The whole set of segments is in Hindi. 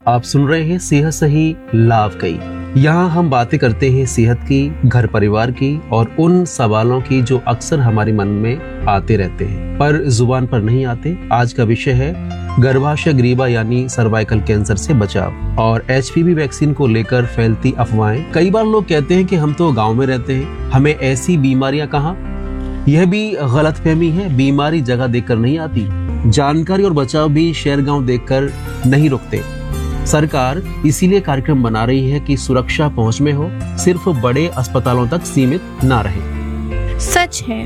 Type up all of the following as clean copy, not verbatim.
आप सुन रहे हैं सेहत सही लाभ कई। यहाँ हम बातें करते हैं सेहत की, घर परिवार की और उन सवालों की जो अक्सर हमारे मन में आते रहते हैं पर जुबान पर नहीं आते। आज का विषय है गर्भाशय ग्रीवा यानी सर्वाइकल कैंसर से बचाव और HPV वैक्सीन को लेकर फैलती अफवाहें। कई बार लोग कहते हैं कि हम तो गांव में रहते हैं, हमें ऐसी बीमारियां कहाँ। यह भी गलतफहमी है। बीमारी जगह देखकर नहीं आती, जानकारी और बचाव भी शहर गांव देखकर नहीं रुकते। सरकार इसीलिए कार्यक्रम बना रही है कि सुरक्षा पहुंच में हो, सिर्फ बड़े अस्पतालों तक सीमित ना रहे। सच है,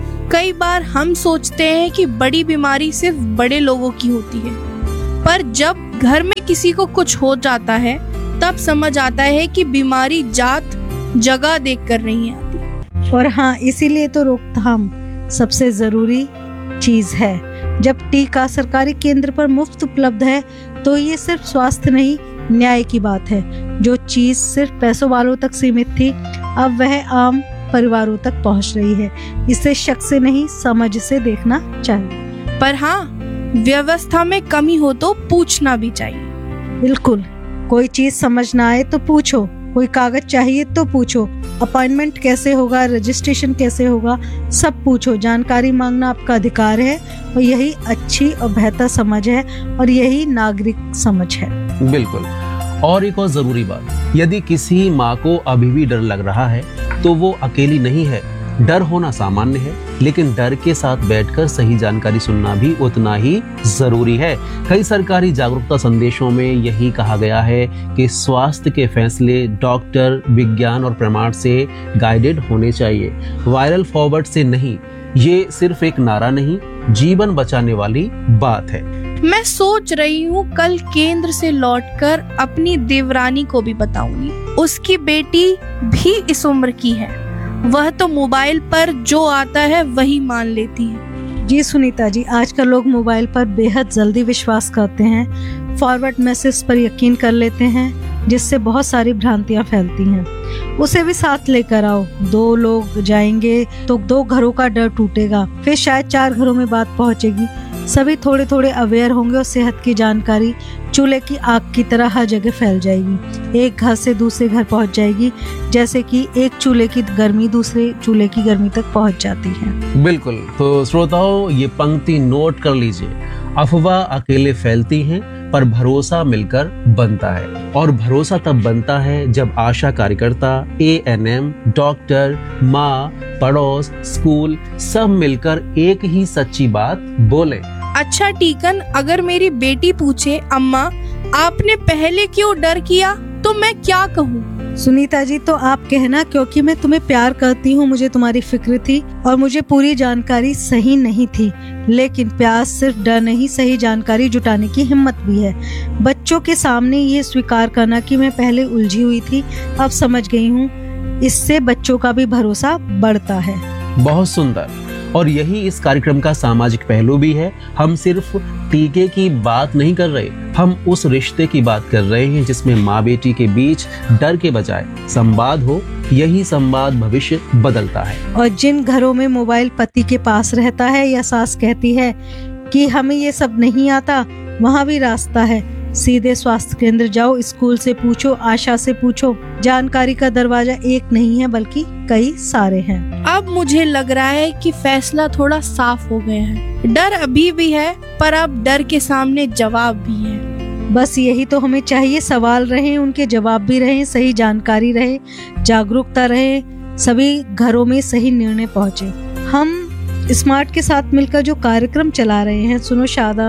कई बार हम सोचते हैं कि बड़ी बीमारी सिर्फ बड़े लोगों की होती है, पर जब घर में किसी को कुछ हो जाता है तब समझ आता है कि बीमारी जात जगह देखकर नहीं आती। और हाँ, इसीलिए तो रोकथाम सबसे जरूरी चीज है। जब टीका सरकारी केंद्र पर मुफ्त उपलब्ध है तो ये सिर्फ स्वास्थ्य नहीं, न्याय की बात है। जो चीज सिर्फ पैसों वालों तक सीमित थी, अब वह आम परिवारों तक पहुंच रही है। इसे शक से नहीं, समझ से देखना चाहिए। पर हाँ, व्यवस्था में कमी हो तो पूछना भी चाहिए। बिल्कुल, कोई चीज समझ ना आए तो पूछो, कोई कागज चाहिए तो पूछो, अपॉइंटमेंट कैसे होगा, रजिस्ट्रेशन कैसे होगा, सब पूछो। जानकारी मांगना आपका अधिकार है और यही अच्छी और बेहतर समझ है और यही नागरिक समझ है। बिल्कुल। और एक और जरूरी बात, यदि किसी माँ को अभी भी डर लग रहा है तो वो अकेली नहीं है। डर होना सामान्य है, लेकिन डर के साथ बैठकर सही जानकारी सुनना भी उतना ही जरूरी है। कई सरकारी जागरूकता संदेशों में यही कहा गया है कि स्वास्थ्य के फैसले डॉक्टर, विज्ञान और प्रमाण से गाइडेड होने चाहिए, वायरल फॉरवर्ड से नहीं। ये सिर्फ एक नारा नहीं, जीवन बचाने वाली बात है। मैं सोच रही हूँ कल केंद्र से लौटकर अपनी देवरानी को भी बताऊंगी। उसकी बेटी भी इस उम्र की है, वह तो मोबाइल पर जो आता है वही मान लेती है। जी सुनीता जी, आजकल लोग मोबाइल पर बेहद जल्दी विश्वास करते हैं, फॉरवर्ड मैसेज पर यकीन कर लेते हैं, जिससे बहुत सारी भ्रांतियां फैलती हैं। उसे भी साथ लेकर आओ। 2 लोग जाएंगे तो 2 घरों का डर टूटेगा, फिर शायद 4 घरों में बात पहुंचेगी। सभी थोड़े थोड़े अवेयर होंगे और सेहत की जानकारी चूल्हे की आग की तरह हर जगह फैल जाएगी, एक घर से दूसरे घर पहुंच जाएगी, जैसे कि एक चूल्हे की गर्मी दूसरे चूल्हे की गर्मी तक पहुंच जाती है। बिल्कुल। तो श्रोताओं, ये पंक्ति नोट कर लीजिए। अफवाह अकेले फैलती हैं, पर भरोसा मिलकर बनता है। और भरोसा तब बनता है जब आशा कार्यकर्ता, ANM, डॉक्टर, माँ, पड़ोस, स्कूल सब मिलकर एक ही सच्ची बात बोले। अच्छा टीकन, अगर मेरी बेटी पूछे अम्मा आपने पहले क्यों डर किया, तो मैं क्या कहूँ? सुनीता जी, तो आप कहना क्योंकि मैं तुम्हें प्यार करती हूँ, मुझे तुम्हारी फिक्र थी और मुझे पूरी जानकारी सही नहीं थी। लेकिन प्यास सिर्फ डर नहीं, सही जानकारी जुटाने की हिम्मत भी है। बच्चों के सामने ये स्वीकार करना कि मैं पहले उलझी हुई थी, अब समझ गई हूँ, इससे बच्चों का भी भरोसा बढ़ता है। बहुत सुंदर। और यही इस कार्यक्रम का सामाजिक पहलू भी है। हम सिर्फ टीके की बात नहीं कर रहे, हम उस रिश्ते की बात कर रहे हैं जिसमें माँ बेटी के बीच डर के बजाय संवाद हो। यही संवाद भविष्य बदलता है। और जिन घरों में मोबाइल पति के पास रहता है या सास कहती है कि हमें ये सब नहीं आता, वहाँ भी रास्ता है। सीधे स्वास्थ्य केंद्र जाओ, स्कूल से पूछो, आशा से पूछो। जानकारी का दरवाजा एक नहीं है बल्कि कई सारे हैं। अब मुझे लग रहा है कि फैसला थोड़ा साफ हो गया है। डर अभी भी है, पर अब डर के सामने जवाब भी है। बस यही तो हमें चाहिए, सवाल रहे, उनके जवाब भी रहे, सही जानकारी रहे, जागरूकता रहे, सभी घरों में सही निर्णय पहुँचे। हम स्मार्ट के साथ मिलकर जो कार्यक्रम चला रहे हैं, सुनो शादा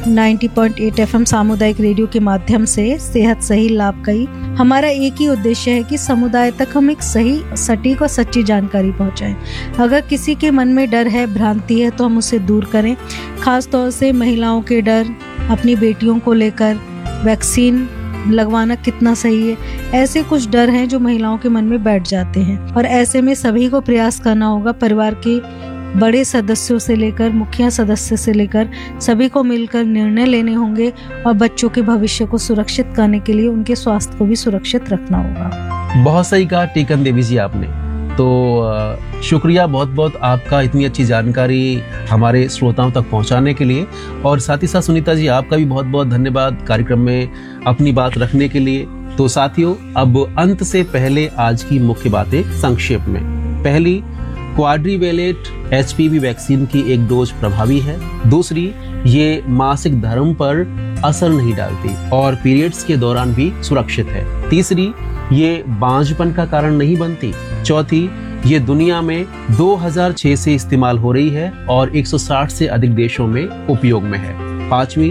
90.8 FM सामुदायिक रेडियो के माध्यम से सेहत सही लाभ कई, हमारा एक ही उद्देश्य है कि समुदाय तक हम एक सही, सटीक और सच्ची जानकारी पहुंचाएं। अगर किसी के मन में डर है, भ्रांति है, तो हम उसे दूर करें। खास तौर से महिलाओं के डर, अपनी बेटियों को लेकर वैक्सीन लगवाना कितना सही है, ऐसे कुछ डर हैं जो महिलाओं के मन में बैठ जाते हैं। और ऐसे में सभी को प्रयास करना होगा, परिवार के बड़े सदस्यों से लेकर मुखिया सदस्य से लेकर सभी को मिलकर निर्णय लेने होंगे और बच्चों के भविष्य को सुरक्षित करने के लिए उनके स्वास्थ्य को भी सुरक्षित रखना होगा। बहुत सही कहा टीकन देवी जी आपने। तो शुक्रिया बहुत बहुत आपका इतनी अच्छी जानकारी हमारे श्रोताओं तक पहुंचाने के लिए। और साथ ही साथ सुनीता जी, आपका भी बहुत बहुत धन्यवाद कार्यक्रम में अपनी बात रखने के लिए। तो साथियों, अब अंत से पहले आज की मुख्य बातें संक्षेप में। पहली, क्वाड्रीवेलेट HPV वैक्सीन की एक डोज प्रभावी है। दूसरी, ये मासिक धर्म पर असर नहीं डालती और पीरियड्स के दौरान भी सुरक्षित है। तीसरी, ये बांझपन का कारण नहीं बनती। चौथी, ये दुनिया में 2006 से इस्तेमाल हो रही है और 160 से अधिक देशों में उपयोग में है। पांचवी,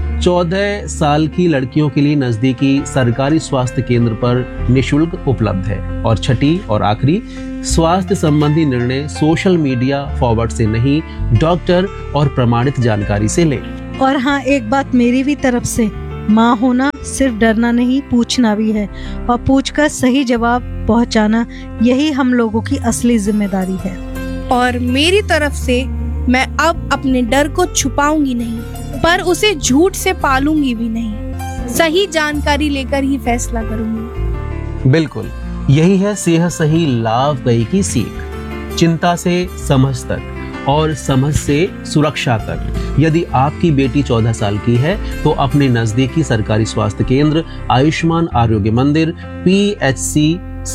14 साल की लड़कियों के लिए नजदीकी सरकारी स्वास्थ्य केंद्र पर निशुल्क उपलब्ध है। और छठी और आखिरी, स्वास्थ्य संबंधी निर्णय सोशल मीडिया फॉरवर्ड से नहीं, डॉक्टर और प्रमाणित जानकारी से लें। और हाँ, एक बात मेरी भी तरफ से, माँ होना सिर्फ डरना नहीं, पूछना भी है, और पूछकर सही जवाब पहुँचाना, यही हम लोगों की असली जिम्मेदारी है। और मेरी तरफ से, मैं अब अपने डर को छुपाऊंगी नहीं, पर उसे झूठ से पालूंगी भी नहीं। सही जानकारी लेकर ही फैसला करूंगी। बिल्कुल, यही है सेहत सही लाभ कई की सीख। चिंता से समझ तक और समझ से सुरक्षा तक। यदि आपकी बेटी 14 साल की है तो अपने नजदीकी सरकारी स्वास्थ्य केंद्र, आयुष्मान आरोग्य मंदिर, PHC,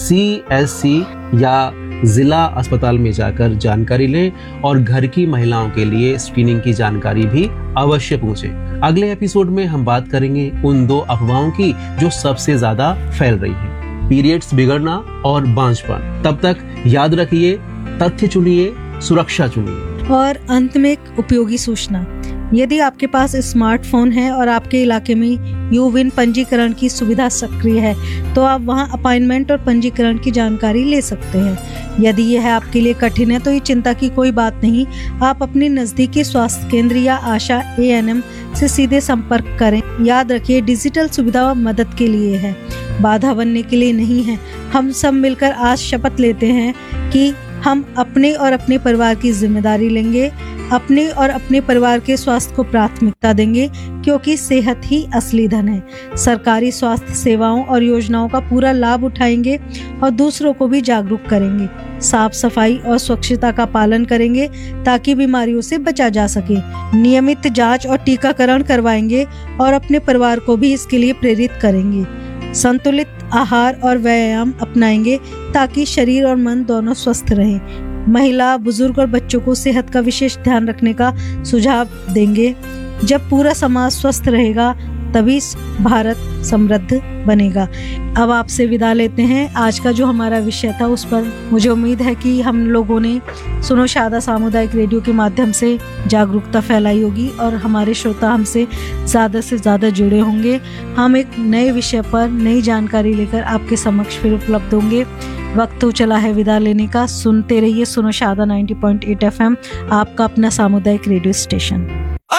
CSC या जिला अस्पताल में जाकर जानकारी लें और घर की महिलाओं के लिए स्क्रीनिंग की जानकारी भी अवश्य पूछें। अगले एपिसोड में हम बात करेंगे उन 2 अफवाहों की जो सबसे ज्यादा फैल रही हैं, पीरियड्स बिगड़ना और बांझपन। तब तक याद रखिए, तथ्य चुनिए, सुरक्षा चुनिए। और अंत में एक उपयोगी सूचना, यदि आपके पास स्मार्टफोन है और आपके इलाके में यूविन पंजीकरण की सुविधा सक्रिय है तो आप वहां अपॉइंटमेंट और पंजीकरण की जानकारी ले सकते हैं। यदि यह आपके लिए कठिन है तो ये चिंता की कोई बात नहीं, आप अपने नजदीकी स्वास्थ्य केंद्र या आशा ANM से सीधे संपर्क करें। याद रखिए, डिजिटल सुविधा मदद के लिए है, बाधा बनने के लिए नहीं है। हम सब मिलकर आज शपथ लेते हैं कि हम अपने और अपने परिवार की जिम्मेदारी लेंगे, अपने और अपने परिवार के स्वास्थ्य को प्राथमिकता देंगे, क्योंकि सेहत ही असली धन है। सरकारी स्वास्थ्य सेवाओं और योजनाओं का पूरा लाभ उठाएंगे और दूसरों को भी जागरूक करेंगे। साफ सफाई और स्वच्छता का पालन करेंगे ताकि बीमारियों से बचा जा सके। नियमित जांच और टीकाकरण करवाएंगे और अपने परिवार को भी इसके लिए प्रेरित करेंगे। संतुलित आहार और व्यायाम अपनाएंगे ताकि शरीर और मन दोनों स्वस्थ रहें। महिला, बुजुर्ग और बच्चों को सेहत का विशेष ध्यान रखने का सुझाव देंगे। जब पूरा समाज स्वस्थ रहेगा तभी भारत समृद्ध बनेगा। अब आपसे विदा लेते हैं। आज का जो हमारा विषय था उस पर मुझे उम्मीद है कि हम लोगों ने सुनो शादा सामुदायिक रेडियो के माध्यम से जागरूकता फैलाई होगी और हमारे श्रोता हमसे ज़्यादा से ज़्यादा जुड़े होंगे। हम एक नए विषय पर नई जानकारी लेकर आपके समक्ष फिर उपलब्ध होंगे। वक्त हो चला है विदा लेने का। सुनते रहिए सुनो शादा 90.8 FM, आपका अपना सामुदायिक रेडियो स्टेशन।